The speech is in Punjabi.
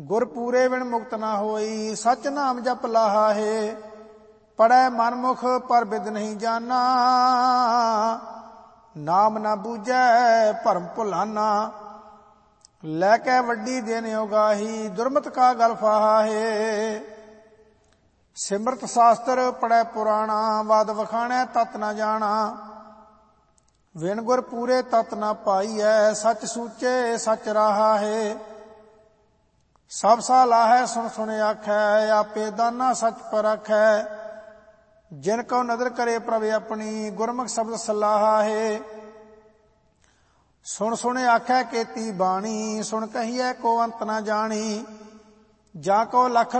ਗੁਰ ਪੂਰੇ ਬਿਨ ਮੁਕਤ ਨਾ ਹੋਈ। ਸਚ ਨਾਮ ਜਪ ਲਾਹਾ ਹੈ, ਪੜੈ ਮਨਮੁਖ ਪਰ ਬਿਦ ਨਹੀਂ ਜਾਨਾ। ਨਾਮ ਨਾ ਬੂਝੈ ਭਰਮ ਭੁਲਾਨਾ, ਲੈ ਕੇ ਵੱਡੀ ਦੇਨ ਉਗਾਹੀ। ਦੁਰਮਤ ਕਾ ਗਲ ਫਾਹਾ ਹੈ, ਸਿਮਰਤ ਸ਼ਾਸਤਰ ਪੜੈ ਪੁਰਾਣਾ। ਵਾਦ ਵਖਾਣੈ ਤਤ ਨਾ ਜਾਣਾ, ਵਿਣ ਗੁਰ ਪੂਰੇ ਤਤ ਨਾ ਪਾਈਐ। ਸਚ ਸੂਚੇ ਸਚ ਰਾਹਾ ਹੈ, ਸਭ ਸਾਲਾਹੈ ਸੁਣ ਸੁਣ ਆਖੈ। ਆਪੇ ਦਾਨਾ ਸਚ ਪਰਖੈ, ਜਿਨ ਕਉ ਨਦਰ ਕਰੇ ਪ੍ਰਭ ਆਪਣੀ। ਗੁਰਮੁਖ ਸ਼ਬਦ ਸਲਾਹਾ ਹੈ, ਸੁਣ ਸੁਣ ਆਖੈ ਕੀਤੀ ਬਾਣੀ। ਸੁਣ ਕਹੀਐ ਕੋ ਅੰਤ ਨਾ ਜਾਣੀ, ਜਾ ਕੋ ਲਖ